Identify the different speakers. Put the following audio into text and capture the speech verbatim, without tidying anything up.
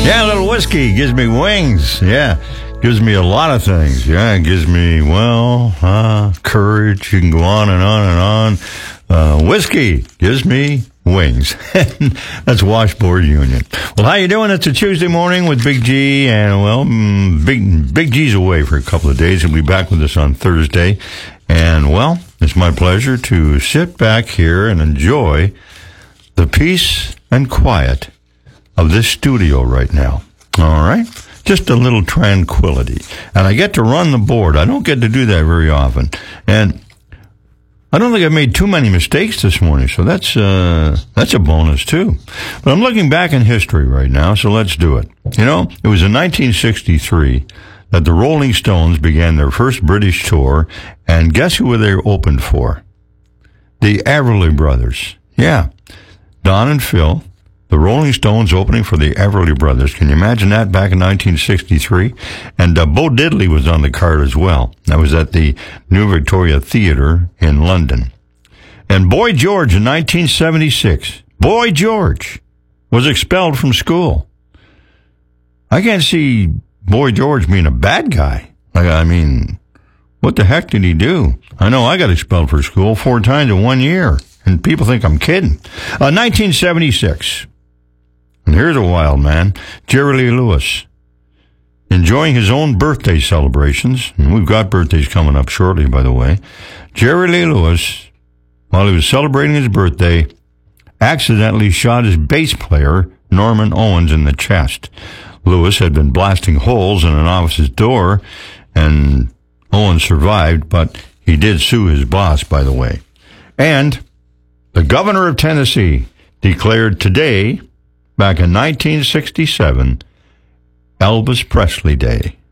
Speaker 1: Yeah, a little whiskey gives me wings. Yeah, gives me a lot of things. Yeah, it gives me, well, uh, courage. You can go on and on and on. Uh, whiskey gives me wings. That's Washboard Union. Well, how you doing? It's a Tuesday morning with Big G, and, well, mm, Big Big G's away for a couple of days. He'll be back with us on Thursday. And, well, it's my pleasure to sit back here and enjoy the peace and quiet of this studio right now. All right? Just a little tranquility. And I get to run the board. I don't get to do that very often. And I don't think I've made too many mistakes this morning, so that's uh, that's a bonus, too. But I'm looking back in history right now, so let's do it. You know, it was in nineteen sixty-three that the Rolling Stones began their first British tour, and guess who they opened for? The Everly Brothers. Yeah, Don and Phil. The Rolling Stones opening for the Everly Brothers. Can you imagine that back in nineteen sixty-three? And uh, Bo Diddley was on the card as well. That was at the New Victoria Theatre in London. And Boy George in nineteen seventy-six. Boy George was expelled from school. I can't see Boy George being a bad guy. Like, I mean, what the heck did he do? I know I got expelled from school four times in one year. And people think I'm kidding. Uh, nineteen seventy-six. And here's a wild man, Jerry Lee Lewis, enjoying his own birthday celebrations. And we've got birthdays coming up shortly, by the way. Jerry Lee Lewis, while he was celebrating his birthday, accidentally shot his bass player, Norman Owens, in the chest. Lewis had been blasting holes in an office's door, and Owens survived, but he did sue his boss, by the way. And the governor of Tennessee declared today, back in nineteen sixty-seven, Elvis Presley Day.